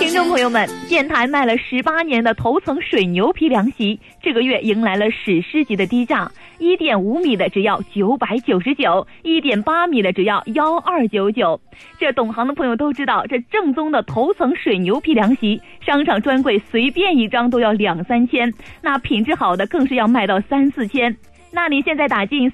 听众朋友们，电台卖了18年的头层水牛皮凉席，这个月迎来了史诗级的低价，1.5米的只要999，1.8米的只要1299。这懂行的朋友都知道，这正宗的头层水牛皮凉席，商场专柜随便一张都要2-3千，那品质好的更是要卖到3-4千。那你现在打进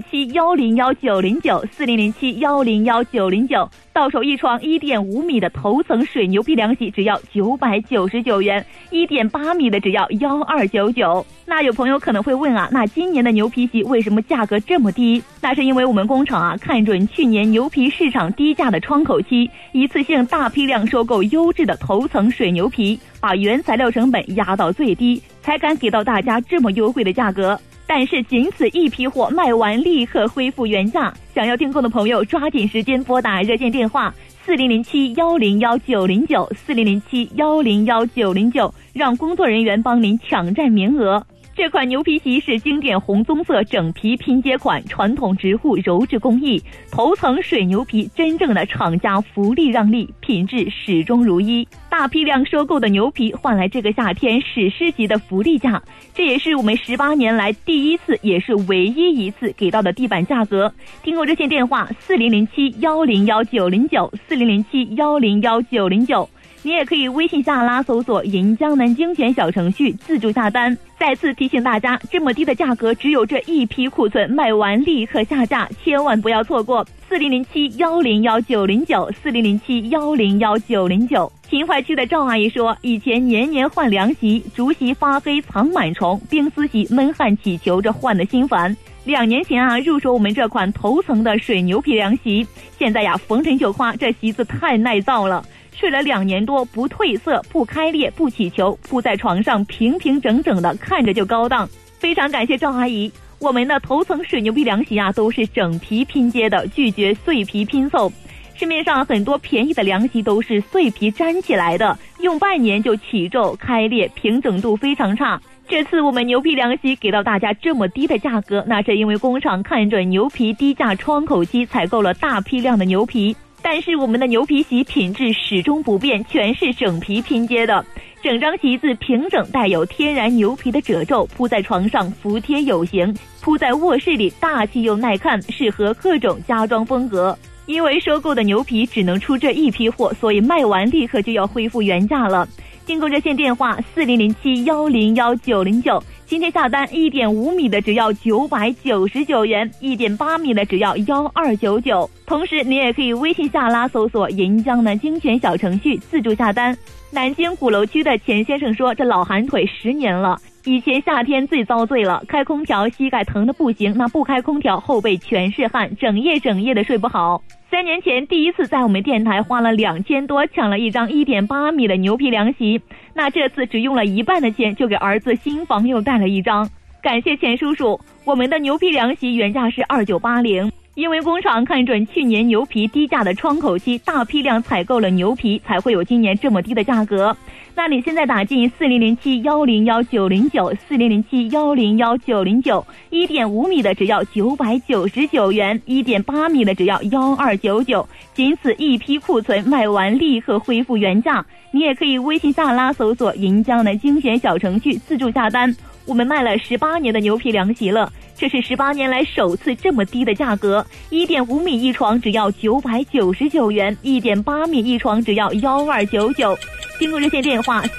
4007-101-909，4007-101-909，到手一床1.5米的头层水牛皮凉席只要999元，1.8米的只要1299。那有朋友可能会问啊，那今年的牛皮席为什么价格这么低？那是因为我们工厂啊看准去年牛皮市场低价的窗口期，一次性大批量收购优质的头层水牛皮，把原材料成本压到最低，才敢给到大家这么优惠的价格。但是仅此一批货，卖完立刻恢复原价。想要订购的朋友抓紧时间拨打热线电话4007-101-909，4007-101-909，让工作人员帮您抢占名额。这款牛皮席是经典红棕色整皮拼接款，传统直户柔质工艺，头层水牛皮，真正的厂家福利让利，品质始终如一。大批量收购的牛皮换来这个夏天史诗级的福利价，这也是我们18年来第一次也是唯一一次给到的地板价格。订购热线电话4007-101-909，4007-101-909。你也可以微信下拉搜索银江南精选小程序自助下单。再次提醒大家，这么低的价格只有这一批库存，卖完立刻下架，千万不要错过。4007-101-909，4007-101-909。秦淮区的赵阿姨说，以前年年换凉席，竹席发黑藏螨虫，冰丝席闷汗起球，这换的心烦。2年前啊入手我们这款头层的水牛皮凉席，现在呀逢人就夸这席子太耐造了，睡了2年多，不褪色，不开裂，不起球，铺在床上平平整整的，看着就高档。非常感谢赵阿姨。我们的头层水牛皮凉席啊都是整皮拼接的，拒绝碎皮拼凑。市面上很多便宜的凉席都是碎皮粘起来的，用半年就起皱开裂，平整度非常差。这次我们牛皮凉席给到大家这么低的价格，那是因为工厂看准牛皮低价窗口期，采购了大批量的牛皮。但是我们的牛皮席品质始终不变，全是整皮拼接的，整张席子平整，带有天然牛皮的褶皱，铺在床上服帖有型，铺在卧室里大气又耐看，适合各种家装风格。因为收购的牛皮只能出这一批货，所以卖完立刻就要恢复原价了。订购热线电话4007-101-909，今天下单1.5米的只要999元，1.8米的只要1299。同时你也可以微信下拉搜索银江南精选小程序自助下单。南京鼓楼区的钱先生说，这老寒腿10年了，以前夏天最遭罪了，开空调膝盖疼得不行，那不开空调后背全是汗，整夜的睡不好。3年前第一次在我们电台花了2000多抢了一张1.8米的牛皮凉席，那这次只用了一半的钱就给儿子新房又带了一张。感谢钱叔叔。我们的牛皮凉席原价是2980，因为工厂看准去年牛皮低价的窗口期，大批量采购了牛皮，才会有今年这么低的价格。那你现在打进4007-101-909， 4007-101-909， 1.5米的只要999元，1.8米的只要1299，仅此一批库存，卖完立刻恢复原价。你也可以微信下拉搜索银江南精选小程序自助下单。我们卖了18年的牛皮凉席了，这是18年来首次这么低的价格，1.5米一床只要999元，1.8米一床只要1299。订购热线电话